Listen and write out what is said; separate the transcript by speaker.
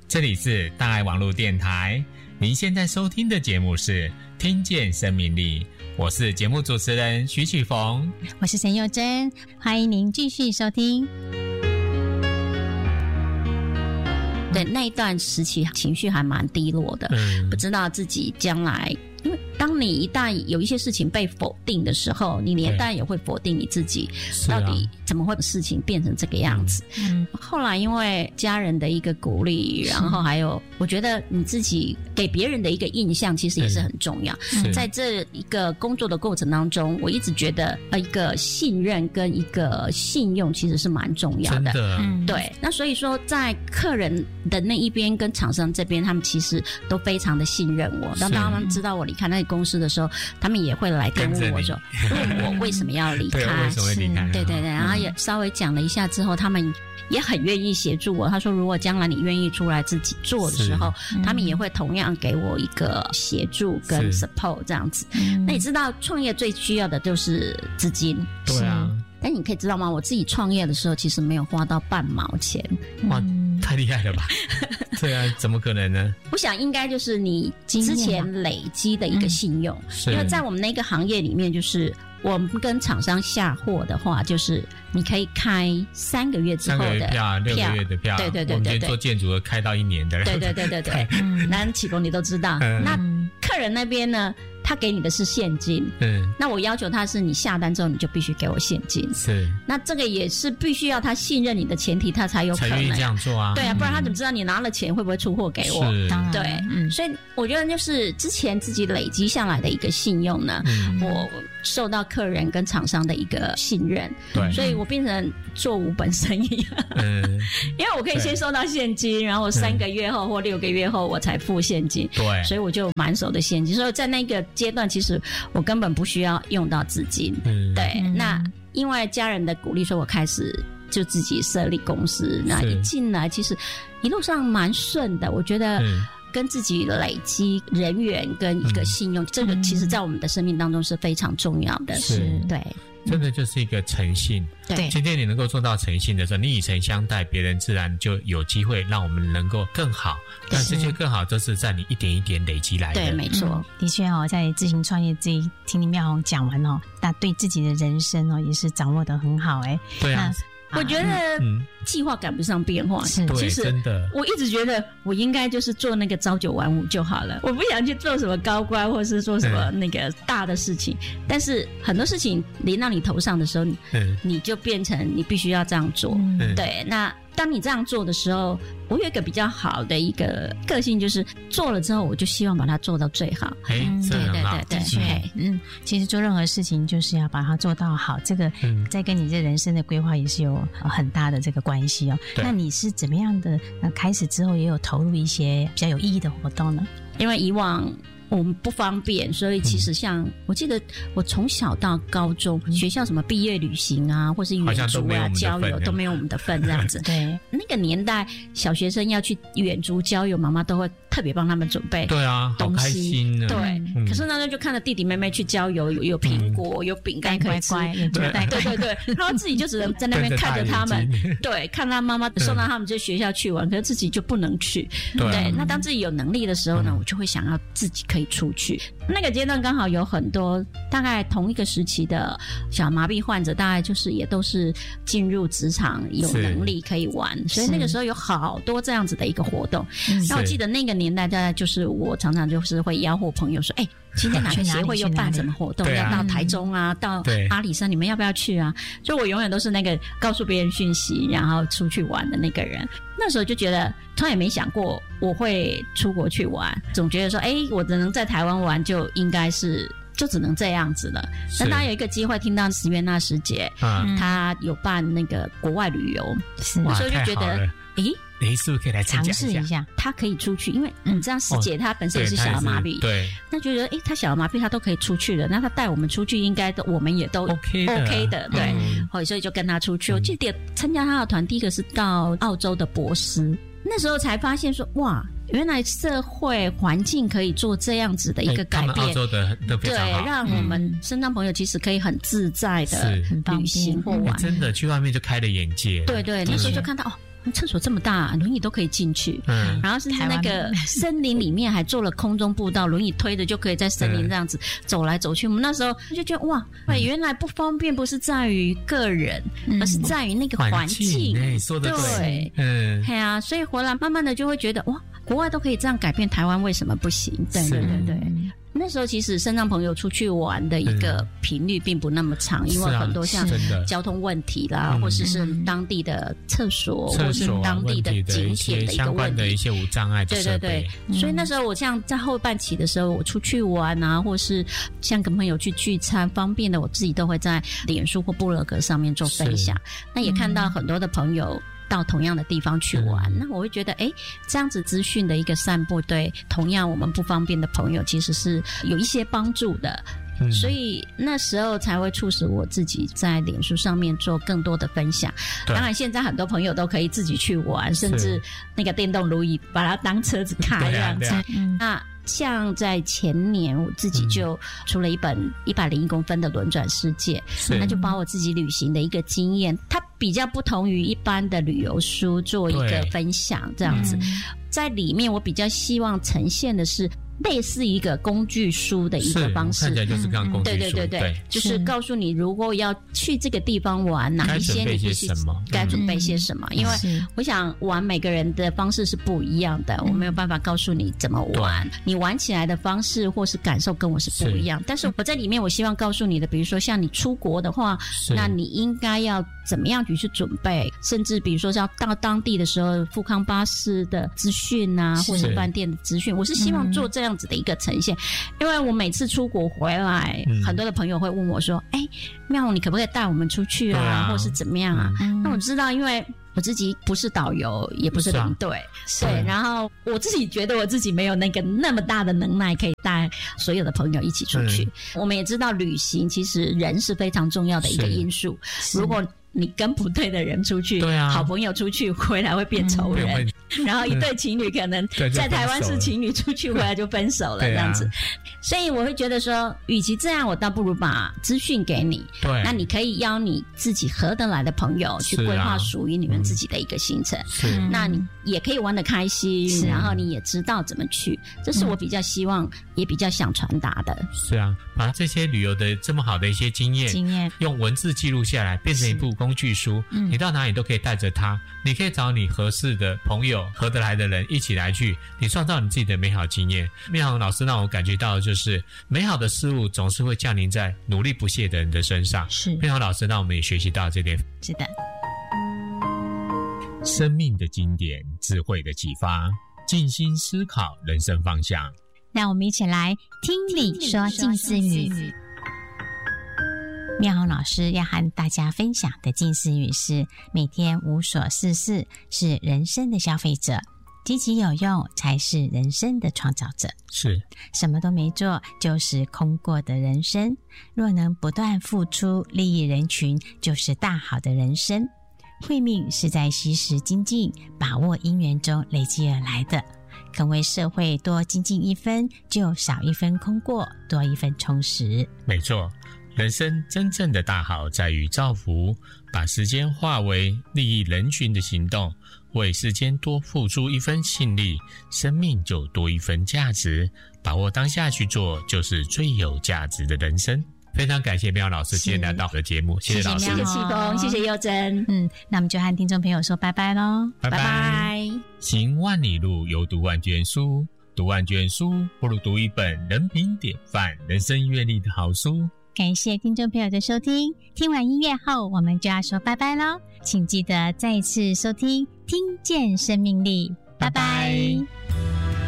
Speaker 1: 这里是大爱网络电台，您现在收听的节目是听见生命力，我是节目主持人徐启逢，
Speaker 2: 我是陈佑珍，欢迎您继续收听。对，那一段时期情绪还蛮低落的，不知道自己将来，因为当你一旦有一些事情被否定的时候，你连带也会否定你自己，到底怎么会把事情变成这个样子。后来因为家人的一个鼓励，然后还有我觉得你自己给别人的一个印象其实也是很重要。在这一个工作的过程当中，我一直觉得一个信任跟一个信用其实是蛮重要的。对，那所以说在客人的那一边跟厂商这边，他们其实都非常的信任我。当他们知道我离开那个公司的时候，他们也会来跟问我说，问我为什么要离开，
Speaker 1: 为什么会离开？
Speaker 2: 对对对，然后也稍微讲了一下之后，他们也很愿意协助我。他说，如果将来你愿意出来自己做的时候，他们也会同样给我一个协助跟 support 这样子。那你知道，创业最需要的就是资金。
Speaker 1: 对啊。
Speaker 2: 但你可以知道吗？我自己创业的时候，其实没有花到半毛钱。
Speaker 1: 哇，太厉害了吧！对啊，怎么可能呢？
Speaker 2: 我想应该就是你之前累积的一个信用，因为在我们那个行业里面，就是我们跟厂商下货的话，就是你可以开3个月之后的
Speaker 1: 3个月票、6个月的票，
Speaker 2: 对对对对对，
Speaker 1: 我们今天做建筑的开到1年的，
Speaker 2: 对对对对对。那启峰你都知道，那客人那边呢？他给你的是现金，那我要求他是你下单之后你就必须给我现金，
Speaker 1: 是，
Speaker 2: 那这个也是必须要他信任你的前提，他才有可能
Speaker 1: 这样做啊，
Speaker 2: 对啊，不然他怎么知道你拿了钱会不会出货给我？对，所以我觉得就是之前自己累积下来的一个信用呢，我受到客人跟厂商的一个信任，对，所以我变成做无本生意，因为我可以先收到现金，然后3个月后或6个月后我才付现金，对，所以我就满手的现金，所以在那个阶段其实我根本不需要用到资金，对，那因为家人的鼓励，所以我开始就自己设立公司，那一进来其实一路上蛮顺的，我觉得跟自己累积人缘跟一个信用，这个其实在我们的生命当中是非常重要的，是，对。
Speaker 1: 真的就是一个诚信，对。今天你能够做到诚信的时候，你以诚相待，别人自然就有机会让我们能够更好。但这些更好都是在你一点一点累积来的。对，
Speaker 2: 没错，
Speaker 3: 的确在自行创业这一听林妙红讲完那对自己的人生也是掌握得很好
Speaker 1: 对啊。
Speaker 2: 我觉得计划赶不上变化，
Speaker 3: 是，
Speaker 2: 其实
Speaker 1: 真的，
Speaker 2: 我一直觉得我应该就是做那个朝9晚5就好了，我不想去做什么高官或是做什么那个大的事情。但是很多事情临到你头上的时候，你就变成你必须要这样做。对，那当你这样做的时候，我有一个比较好的一个个性，就是做了之后我就希望把它做到最好。
Speaker 1: 对对对
Speaker 3: 对，其实做任何事情就是要把它做到好，这个在跟你这人生的规划也是有很大的这个关系那你是怎么样的开始之后也有投入一些比较有意义的活动呢？
Speaker 2: 因为以往我们不方便，所以其实像我记得我从小到高中学校什么毕业旅行啊或是远足啊郊游都没有我们的份这样子。对，那个年代小学生要去远足郊游，妈妈都会特别帮他们准备
Speaker 1: 对啊，好开心
Speaker 2: 对，可是那时候就看着弟弟妹妹去郊游，有苹果有饼干可以吃，对对对，然后自己就只能在那边看着他们对，看他妈妈送到他们这学校去玩，可是自己就不能去。对，那当自己有能力的时候呢，我就会想要自己可以出去。那个阶段刚好有很多大概同一个时期的小麻痹患者，大概就是也都是进入职场有能力可以玩，所以那个时候有好多这样子的一个活动。那我记得那个年代大概就是我常常就是会吆喝朋友说，今天哪个协会又办什么活动，要到台中啊，到阿里山，你们要不要去啊？所以我永远都是那个告诉别人讯息然后出去玩的那个人。那时候就觉得从来也没想过我会出国去玩，总觉得说我只能在台湾玩就应该是就只能这样子了。但他有一个机会听到石原那师姐她有办那个国外旅游，那时候就觉得
Speaker 1: 你是不是可以来参加
Speaker 3: 一下？
Speaker 2: 他可以出去，因为你知道师姐她本身也是小儿麻痹，
Speaker 1: 对，
Speaker 2: 那觉得她小儿麻痹她都可以出去了，那她带我们出去应该我们也都 OK 的，对，所以就跟她出去。我记得参加她的团，第一个是到澳洲的博斯，那时候才发现说哇，原来社会环境可以做这样子的一个改变，
Speaker 1: 他们澳洲的非常好，
Speaker 2: 对，让我们身障朋友其实可以很自在的旅行或玩，
Speaker 1: 真的去外面就开了眼界。
Speaker 2: 对对，那时候就看到厕所这么大，轮椅都可以进去。然后甚至那个森林里面还做了空中步道，轮椅推着就可以在森林这样子走来走去。我们那时候就觉得哇，原来不方便不是在于个人，而是在于那个环境。
Speaker 1: 说得对，
Speaker 2: 对啊，所以回来慢慢的就会觉得哇，国外都可以这样改变，台湾为什么不行？对对对对。那时候其实身障朋友出去玩的一个频率并不那么长，因为很多像交通问题啦，或者是当地的厕所，或是当地的景点的一个问题，
Speaker 1: 的一些无障碍的设备。
Speaker 2: 对对对，所以那时候我像在后半期的时候，我出去玩啊，或是像跟朋友去聚餐，方便的我自己都会在脸书或部落格上面做分享。那也看到很多的朋友到同样的地方去玩，那我会觉得这样子资讯的一个散布，对同样我们不方便的朋友其实是有一些帮助的。所以那时候才会促使我自己在脸书上面做更多的分享。当然现在很多朋友都可以自己去玩，甚至那个电动轮椅把它当车子开这样子。那像在前年我自己就出了一本101公分的轮转世界，那就把我自己旅行的一个经验，它比较不同于一般的旅游书做一个分享这样子。在里面我比较希望呈现的是类似一个工具书的一个方式，
Speaker 1: 看起来就是刚工具书。
Speaker 2: 对对对对，就是告诉你如果要去这个地方玩，哪一些你必须该准备些什么。因为我想玩每个人的方式是不一样的，我没有办法告诉你怎么玩，你玩起来的方式或是感受跟我是不一样。但是我在里面我希望告诉你的，比如说像你出国的话，那你应该要怎么样去准备，甚至比如说要到当地的时候富康巴士的资讯啊，或者饭店的资讯，我是希望做这样子的一个呈现。因为我每次出国回来，很多的朋友会问我说妙红你可不可以带我们出去啊，或是怎么样啊。那我知道因为我自己不是导游也不是领队，对，然后我自己觉得我自己没有那么大的能耐可以带所有的朋友一起出去。我们也知道旅行其实人是非常重要的一个因素，如果你跟不对的人出去，好朋友出去回来会变仇人，然后一对情侣可能在台湾是情侣出去回来就分手了这样子。所以我会觉得说与其这样，我倒不如把资讯给你，那你可以邀你自己合得来的朋友去规划属于你们自己的一个行程，那你也可以玩得开心，然后你也知道怎么去，这是我比较希望也比较想传达的。
Speaker 1: 是啊，把这些旅游的这么好的一些经验用文字记录下来，变成一部工具书，你到哪里都可以带着它，你可以找你合适的朋友合得来的人一起来去，你创造你自己的美好经验。妙红老师让我感觉到的就是美好的事物总是会降临在努力不懈的人的身上，是妙红老师让我们也学习到这点。
Speaker 3: 是的，
Speaker 1: 生命的经典，智慧的启发，静心思考人生方向。
Speaker 3: 让我们一起来听你说静思语。妙红老师要和大家分享的静思语是：每天无所事事是人生的消费者，积极有用才是人生的创造者。
Speaker 1: 是，
Speaker 3: 什么都没做就是空过的人生，若能不断付出利益人群，就是大好的人生。慧命是在惜时精进，把握因缘中累积而来的，肯为社会多精进一分，就少一分空过，多一分充实。
Speaker 1: 没错，人生真正的大好在于造福，把时间化为利益人群的行动，为世间多付出一分心力，生命就多一分价值。把握当下去做，就是最有价值的人生。非常感谢妙红老师今天来到我的节目，谢谢老师，
Speaker 2: 谢谢启峰，谢谢佑珍。
Speaker 3: 那我们就和听众朋友说拜拜咯，
Speaker 1: 拜拜。行万里路，犹读万卷书，读万卷书不如读一本人品典范、人生阅历的好书。
Speaker 3: 感谢听众朋友的收听，听完音乐后我们就要说拜拜咯，请记得再次收听听见生命力，拜拜。